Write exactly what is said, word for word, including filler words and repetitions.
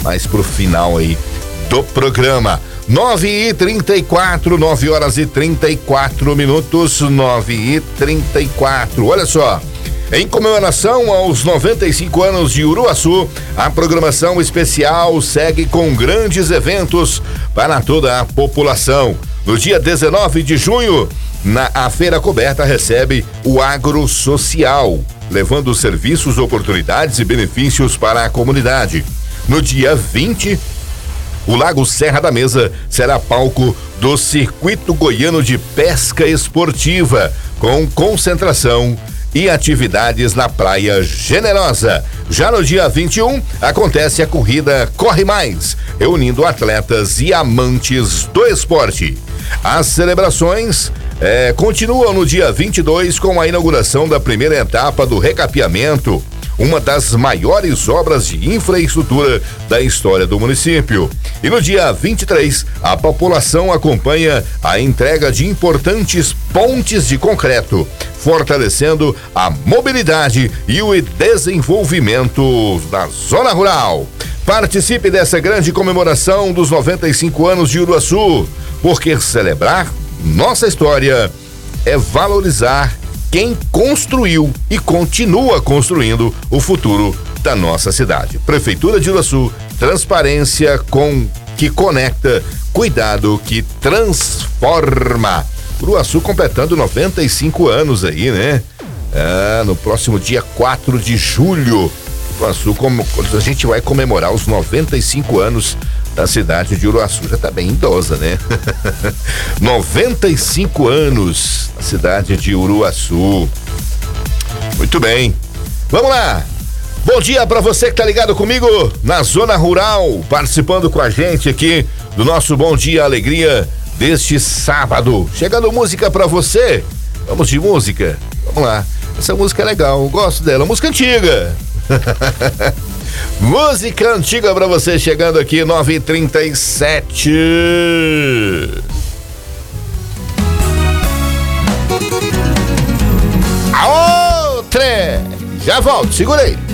mais pro final aí do programa. nove e trinta e quatro, nove horas e trinta e quatro minutos, nove e trinta e quatro. Olha só, em comemoração aos noventa e cinco anos de Uruaçu, a programação especial segue com grandes eventos para toda a população. No dia dezenove de junho, na, a Feira Coberta recebe o Agro Social, levando serviços, oportunidades e benefícios para a comunidade. No dia vinte, o Lago Serra da Mesa será palco do Circuito Goiano de Pesca Esportiva, com concentração e atividades na Praia Generosa. Já no dia vinte e um, acontece a corrida Corre Mais, reunindo atletas e amantes do esporte. As celebrações eh, continuam no dia vinte e dois com a inauguração da primeira etapa do recapeamento, uma das maiores obras de infraestrutura da história do município. E no dia vinte e três, a população acompanha a entrega de importantes pontes de concreto, fortalecendo a mobilidade e o desenvolvimento da zona rural. Participe dessa grande comemoração dos noventa e cinco anos de Uruaçu, porque celebrar nossa história é valorizar quem construiu e continua construindo o futuro da nossa cidade. Prefeitura de Uruaçu, transparência com que conecta, cuidado que transforma. Uruaçu completando noventa e cinco anos aí, né? Ah, no próximo dia quatro de julho, Uruaçu, como a gente vai comemorar os noventa e cinco anos da cidade de Uruaçu. Já tá bem idosa, né? noventa e cinco anos a cidade de Uruaçu. Muito bem. Vamos lá. Bom dia para você que tá ligado comigo na Zona Rural, participando com a gente aqui do nosso Bom Dia Alegria deste sábado. Chegando música para você. Vamos de música? Vamos lá. Essa música é legal, eu gosto dela. Música antiga. Música antiga pra você, chegando aqui, nove e trinta e sete. A outra! Já volto, segura aí.